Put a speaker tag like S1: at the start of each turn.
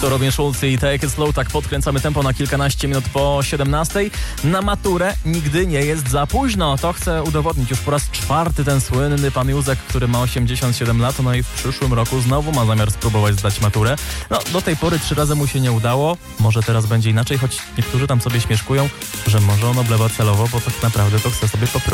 S1: To Robin Schulz i Take It Slow. Tak podkręcamy tempo na kilkanaście minut po 17. Na maturę nigdy nie jest za późno. To chce udowodnić już po raz czwarty ten słynny pan Józek, który ma 87 lat. No i w przyszłym roku znowu ma zamiar spróbować zdać maturę. No, do tej pory 3 razy mu się nie udało. Może teraz będzie inaczej, choć niektórzy tam sobie śmieszkują, że może on oblewa celowo, bo tak naprawdę to chce sobie po prostu